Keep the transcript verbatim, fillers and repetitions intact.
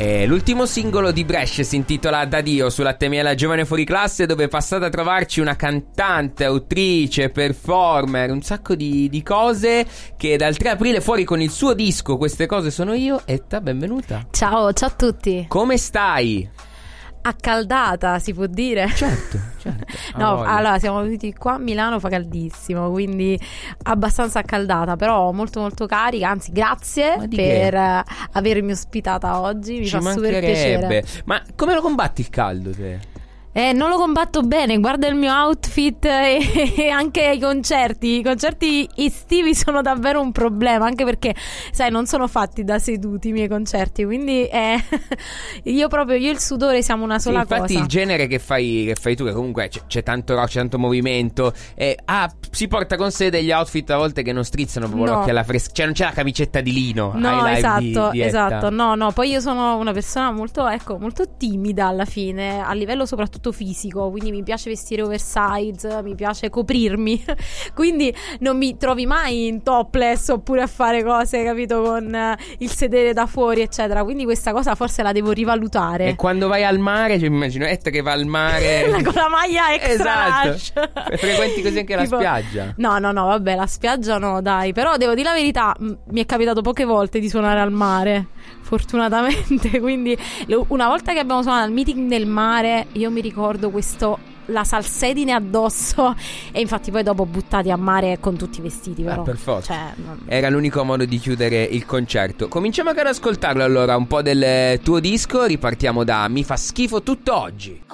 Eh, l'ultimo singolo di Brescia si intitola Da Dio su Latte Miele Giovane Fuori Classe, dove è passata a trovarci una cantante, autrice, performer, un sacco di, di cose, che dal tre aprile fuori con il suo disco Queste cose sono io. Etta, benvenuta. Ciao, ciao a tutti. Come stai? Accaldata, si può dire? Certo, certo. No, voglia. allora siamo venuti qua a Milano, fa caldissimo, quindi abbastanza accaldata, però molto molto carica, anzi grazie Ma di per che? eh, avermi ospitata oggi, mi Ci fa super mancherebbe. piacere. Ma come lo combatti il caldo te? Eh, non lo combatto bene, guarda il mio outfit e, e anche i concerti. I concerti estivi sono davvero un problema, anche perché, sai, non sono fatti da seduti i miei concerti, quindi eh, io proprio, io e il sudore siamo una sola sì, infatti cosa. il genere che fai, che fai tu, che comunque c'è, c'è tanto rock, c'è tanto movimento, eh, ah, si porta con sé degli outfit a volte che non strizzano proprio No. l'occhio alla fresca. Cioè non c'è la camicetta di lino ai No, live esatto, di, di Etta. esatto. No, no, poi io sono una persona molto, ecco, molto timida alla fine, a livello soprattutto fisico, quindi mi piace vestire oversize, mi piace coprirmi. Quindi non mi trovi mai in topless oppure a fare cose, capito, con eh, il sedere da fuori, eccetera. Quindi questa cosa forse la devo rivalutare. E quando vai al mare, cioè, immagino Etta che va al mare Con la maglia extra esatto. large. Frequenti così anche la Tipo- spiaggia? No, no, no, vabbè, la spiaggia no, dai. Però devo dire la verità, m- mi è capitato poche volte di suonare al mare, fortunatamente. Quindi lo- una volta che abbiamo suonato al meeting nel mare, io mi ricordo questo, la salsedine addosso, e infatti poi dopo buttati a mare con tutti i vestiti, però. Ah, per forza. Cioè, non- Era l'unico modo di chiudere il concerto. Cominciamo anche ad ascoltarlo allora, un po' del tuo disco. Ripartiamo da Mi fa schifo tutto oggi.